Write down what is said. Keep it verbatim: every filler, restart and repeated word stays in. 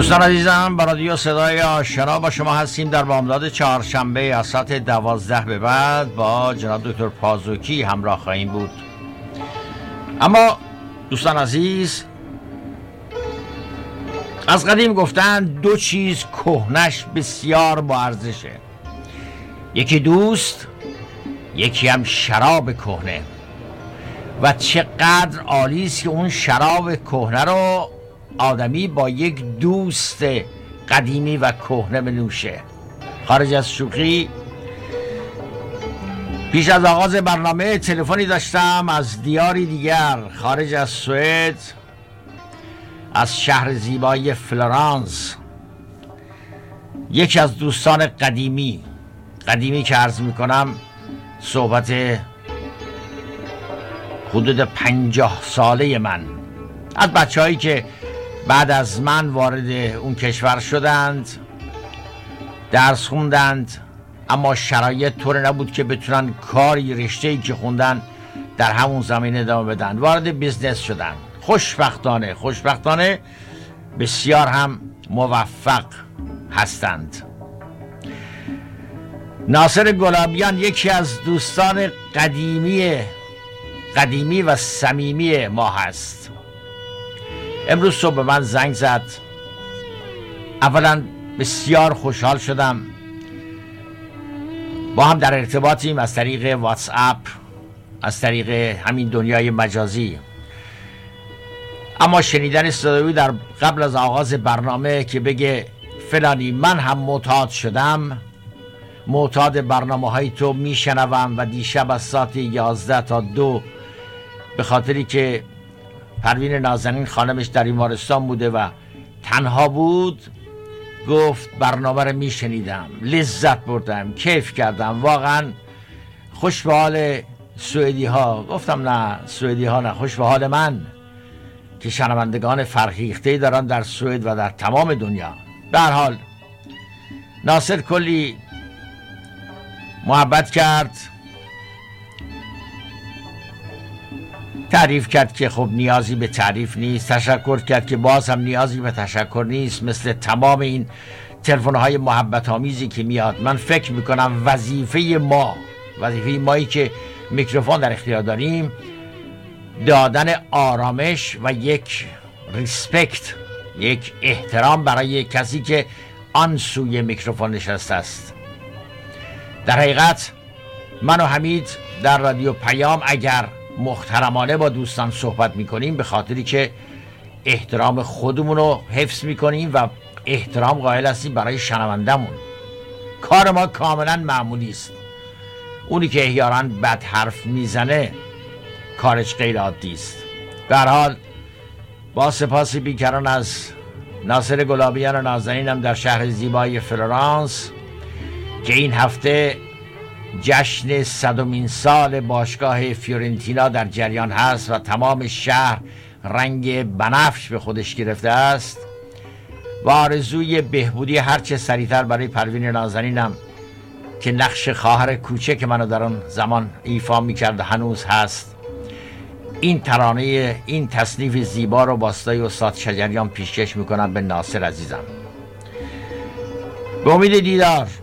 دوستان عزیزم، با رادیو صدای آشنا با شما هستیم در بامداد چهارشنبه از ساعت دوازده به بعد با جناب دکتر پازوکی همراه خواهیم بود. اما دوستان عزیز، از قدیم گفتن دو چیز کهنش بسیار با ارزشه، یکی دوست، یکی هم شراب کهنه. و چقدر عالی است که اون شراب کهنه رو آدمی با یک دوست قدیمی و کهنه بنوشه. خارج از شوخی، پیش از آغاز برنامه تلفنی داشتم از دیاری دیگر خارج از سوئد، از شهر زیبای فلورانس. یکی از دوستان قدیمی قدیمی که عرض میکنم صحبت حدود پنجاه ساله من، از بچه هایی که بعد از من وارد اون کشور شدند، درس خوندند، اما شرایط طور نبود که بتونن کاری رشته‌ای که خوندن در همون زمینه ادامه بدن. وارد بیزنس شدن. خوشبختانه خوشبختانه بسیار هم موفق هستند. ناصر گلابیان یکی از دوستان قدیمی قدیمی و صمیمی ما هست. امروز صبح به من زنگ زد. اولا بسیار خوشحال شدم. با هم در ارتباطیم از طریق واتس اپ، از طریق همین دنیای مجازی. اما شنیدن صدای در قبل از آغاز برنامه که بگه فلانی من هم معتاد شدم، معتاد برنامه های تو میشنوم و دیشب از ساعت یازده تا دو به خاطری که پروین نازنین خانمش در بیمارستان بوده و تنها بود، گفت برنامه رو میشنیدم، لذت بردم، کیف کردم، واقعا خوش به حال سوئدی ها. گفتم نه سوئدی ها نه، خوش به حال من که شنوندگان فرهیخته‌ای دارن در سوئد و در تمام دنیا. به هر حال ناصر کلی محبت کرد، تعریف کرد که خب نیازی به تعریف نیست، تشکر کرد که باز هم نیازی به تشکر نیست. مثل تمام این تلفن‌های محبت آمیزی که میاد، من فکر میکنم وظیفه ما وظیفه مایی که میکروفون در اختیار داریم دادن آرامش و یک ریسپکت، یک احترام برای کسی که آن سوی میکروفون نشسته است. در حقیقت من و حمید در رادیو پیام اگر محترمانه با دوستان صحبت میکنیم به خاطری که احترام خودمون رو حفظ میکنیم و احترام قائل هستیم برای شنوندمون. کار ما کاملا معمولی است. اونی که احیانا بد حرف میزنه کارش غیر عادی است. به هر حال با سپاس بیکران از ناصر گلابیان و نازنینم در شهر زیبای فلورانس که این هفته جشن صدمین سال باشگاه فیورنتینا در جریان هست و تمام شهر رنگ بنفش به خودش گرفته است و آرزوی بهبودی هرچه سریعتر برای پروین نازنینم که نقش خواهر کوچک منو در اون زمان ایفا میکرد هنوز هست. این ترانه، این تصنیف زیبا رو باستای استاد شجریان پیشکش میکنم به ناصر عزیزم. به امید دیدار.